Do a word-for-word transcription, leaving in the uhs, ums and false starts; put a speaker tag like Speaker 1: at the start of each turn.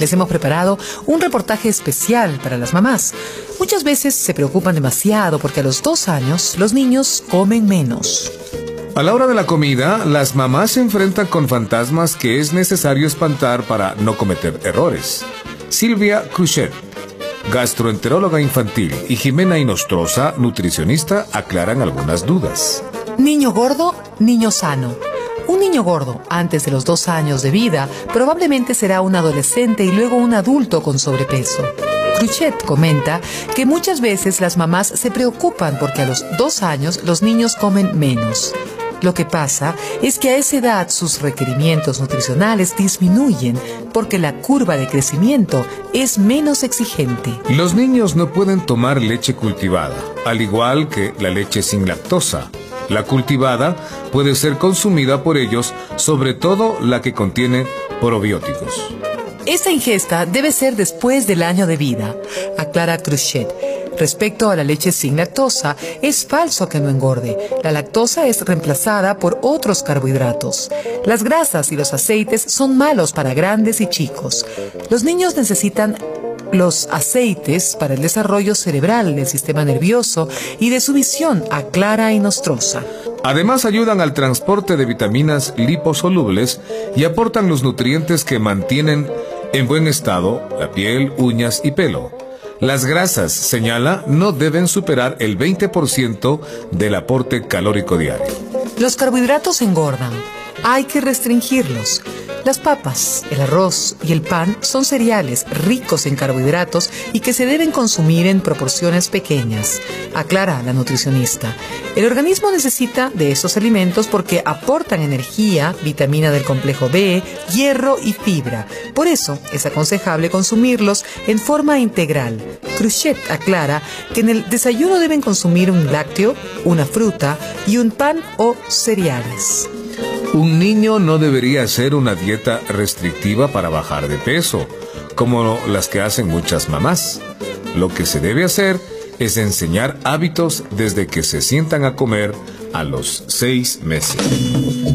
Speaker 1: les hemos preparado un reportaje especial para las mamás. Muchas veces se preocupan demasiado porque a los dos años los niños comen menos.
Speaker 2: A la hora de la comida, las mamás se enfrentan con fantasmas que es necesario espantar para no cometer errores. Silvia Cruchet, gastroenteróloga infantil, y Jimena Inostroza, nutricionista, aclaran algunas dudas.
Speaker 1: Niño gordo, niño sano. Un niño gordo, antes de los dos años de vida, probablemente será un adolescente y luego un adulto con sobrepeso. Cruchet comenta que muchas veces las mamás se preocupan porque a los dos años los niños comen menos. Lo que pasa es que a esa edad sus requerimientos nutricionales disminuyen porque la curva de crecimiento es menos exigente.
Speaker 2: Los niños no pueden tomar leche cultivada, al igual que la leche sin lactosa. La cultivada puede ser consumida por ellos, sobre todo la que contiene probióticos.
Speaker 1: Esta ingesta debe ser después del año de vida, aclara Cruchet. Respecto a la leche sin lactosa, es falso que no engorde. La lactosa es reemplazada por otros carbohidratos. Las grasas y los aceites son malos para grandes y chicos. Los niños necesitan los aceites para el desarrollo cerebral del sistema nervioso y de su visión, aclara Inostroza.
Speaker 2: Además, ayudan al transporte de vitaminas liposolubles y aportan los nutrientes que mantienen en buen estado la piel, uñas y pelo. Las grasas, señala, no deben superar el veinte por ciento del aporte calórico diario.
Speaker 1: Los carbohidratos engordan. Hay que restringirlos. Las papas, el arroz y el pan son cereales ricos en carbohidratos y que se deben consumir en proporciones pequeñas, aclara la nutricionista. El organismo necesita de esos alimentos porque aportan energía, vitamina del complejo B, hierro y fibra. Por eso es aconsejable consumirlos en forma integral. Cruchet aclara que en el desayuno deben consumir un lácteo, una fruta y un pan o cereales.
Speaker 2: Un niño no debería hacer una dieta restrictiva para bajar de peso, como las que hacen muchas mamás. Lo que se debe hacer es enseñar hábitos desde que se sientan a comer a los seis meses.